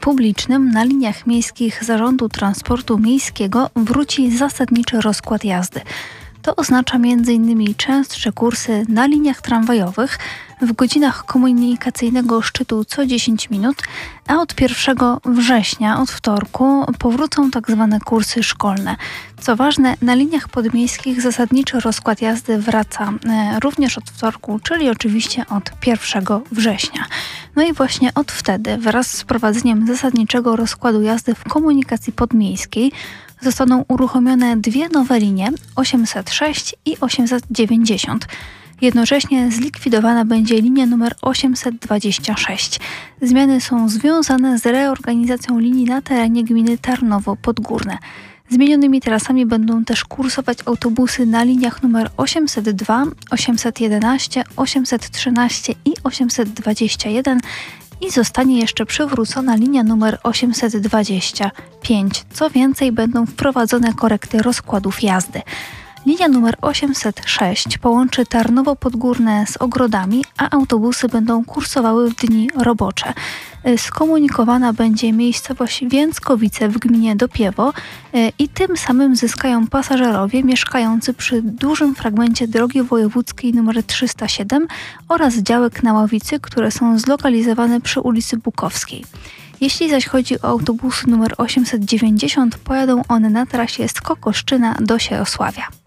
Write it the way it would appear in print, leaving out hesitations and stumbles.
publicznym na liniach miejskich Zarządu Transportu Miejskiego wróci zasadniczy rozkład jazdy. To oznacza m.in. częstsze kursy na liniach tramwajowych w godzinach komunikacyjnego szczytu co 10 minut, a od 1 września, od wtorku, powrócą tzw. kursy szkolne. Co ważne, na liniach podmiejskich zasadniczy rozkład jazdy wraca również od wtorku, czyli oczywiście od 1 września. No i właśnie od wtedy, wraz z wprowadzeniem zasadniczego rozkładu jazdy w komunikacji podmiejskiej, zostaną uruchomione dwie nowe linie 806 i 890. Jednocześnie zlikwidowana będzie linia numer 826. Zmiany są związane z reorganizacją linii na terenie gminy Tarnowo-Podgórne. Zmienionymi trasami będą też kursować autobusy na liniach numer 802, 811, 813 i 821 i zostanie jeszcze przywrócona linia numer 825. Co więcej, będą wprowadzone korekty rozkładów jazdy. Linia numer 806 połączy Tarnowo-Podgórne z Ogrodami, a autobusy będą kursowały w dni robocze. Skomunikowana będzie miejscowość Więckowice w gminie Dopiewo i tym samym zyskają pasażerowie mieszkający przy dużym fragmencie drogi wojewódzkiej nr 307 oraz działek na Ławicy, które są zlokalizowane przy ulicy Bukowskiej. Jeśli zaś chodzi o autobusy nr 890, pojadą one na trasie z Kokoszczyna do Sierosławia.